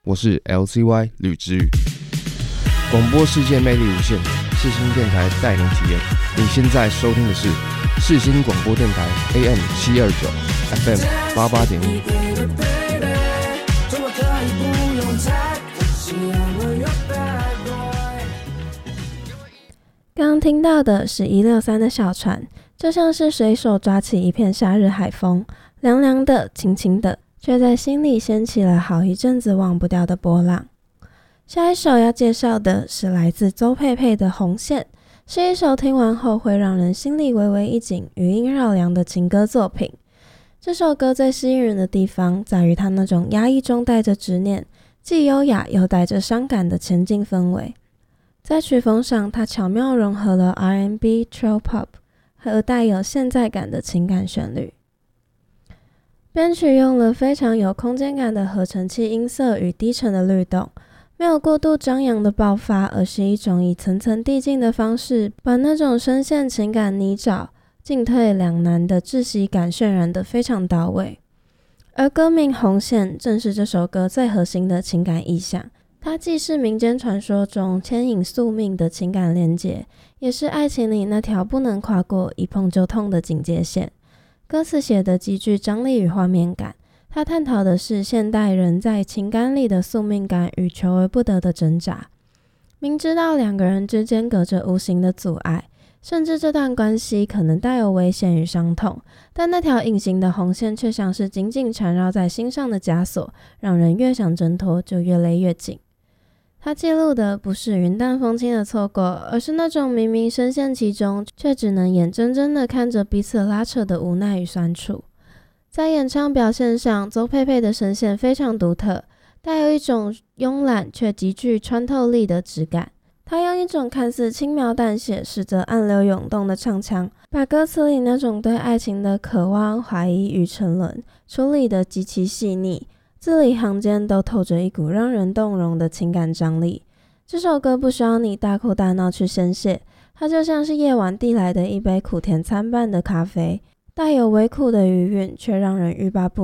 我是 LCY 吕之宇。广播世界魅力无限，世新电台带您体验。你现在收听的是世新广播电台 AM 729 FM 88.1。 刚刚听到的是163的小船，就像是随手抓起一片夏日海风，凉凉的、轻轻的，却在心里掀起了好一阵子忘不掉的波浪。下一首要介绍的是来自周佩佩的《红线》，是一首听完后会让人心里微微一紧、余音绕梁的情歌作品。这首歌最吸引人的地方在于它那种压抑中带着执念，既优雅又带着伤感的前进氛围。在曲风上，它巧妙融合了 R&B、Chill Pop 和带有现在感的情感旋律。编曲用了非常有空间感的合成器音色与低沉的律动，没有过度张扬的爆发，而是一种以层层递进的方式，把那种深陷情感泥沼、进退两难的窒息感渲染得非常到位。而歌名《红线》正是这首歌最核心的情感意象。它既是民间传说中牵引宿命的情感连结，也是爱情里那条不能跨过、一碰就痛的警戒线。歌词写得极具张力与画面感，它探讨的是现代人在情感里的宿命感与求而不得的挣扎。明知道两个人之间隔着无形的阻碍，甚至这段关系可能带有危险与伤痛，但那条隐形的红线却像是紧紧缠绕在心上的枷锁，让人越想挣脱就越勒越紧。它记录的不是云淡风轻的错过，而是那种明明深陷其中，却只能眼睁睁地看着彼此拉扯的无奈与酸楚。在演唱表现上，周佩佩的声线非常独特，带有一种慵懒却极具穿透力的质感。他用一种看似轻描淡写，实则暗流涌动的唱腔，把歌词里那种对爱情的渴望、怀疑与沉沦处理得极其细腻，字里行间都透着一股让人动容的情感张力。这首歌不需要你大哭大闹去宣泄，它就像是夜晚递来的一杯苦甜参半的咖啡，带有微苦的余韵，却让人欲罢不